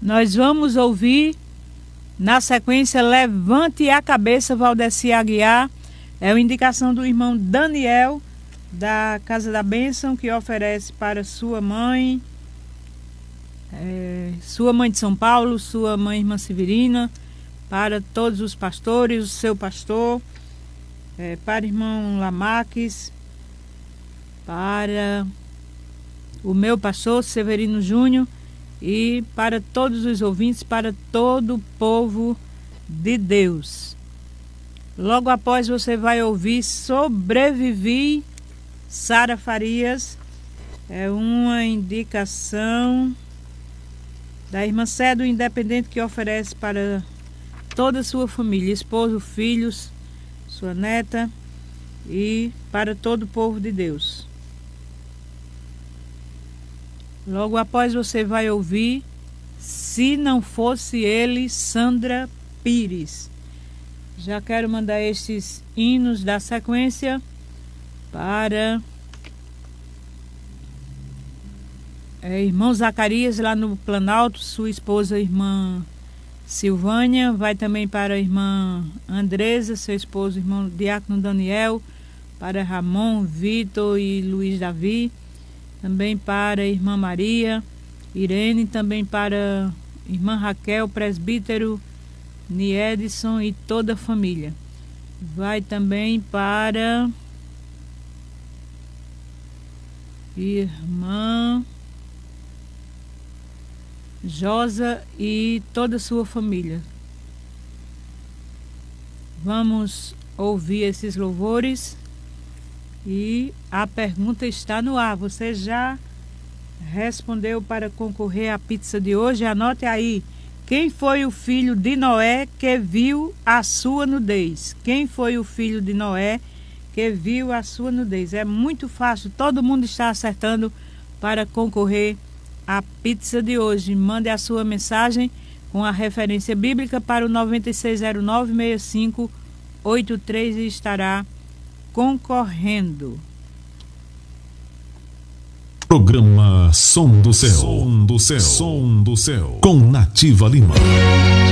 Nós vamos ouvir, na sequência, Levante a Cabeça, Valdeci Aguiar. É uma indicação do irmão Daniel, da Casa da Bênção, que oferece para sua mãe de São Paulo, sua mãe, irmã Severina, para todos os pastores, o seu pastor, para o irmão Lamaques, para o meu pastor Severino Júnior e para todos os ouvintes, para todo o povo de Deus. Logo após você vai ouvir Sobrevivi, Sara Farias. É uma indicação da irmã Cédo Independente, que oferece para toda a sua família, esposo, filhos, sua neta e para todo o povo de Deus. Logo após você vai ouvir Se Não Fosse Ele, Sandra Pires. Já quero mandar estes hinos da sequência para irmão Zacarias, lá no Planalto, sua esposa, irmã Silvânia. Vai também para a irmã Andresa, seu esposo, irmão Diácono Daniel, para Ramon, Vitor e Luiz Davi. Também para a irmã Maria, Irene, também para a irmã Raquel, presbítero Niedson e toda a família. Vai também para irmã Josa e toda a sua família. Vamos ouvir esses louvores. E a pergunta está no ar. Você já respondeu para concorrer à pizza de hoje? Anote aí. Quem foi o filho de Noé que viu a sua nudez? Quem foi o filho de Noé que viu a sua nudez? É muito fácil. Todo mundo está acertando para concorrer à pizza de hoje. Mande a sua mensagem com a referência bíblica para o 9609-6583 e estará concorrendo. Programa Som do Céu. Som do Céu. Som do Céu. Com Nativa Lima.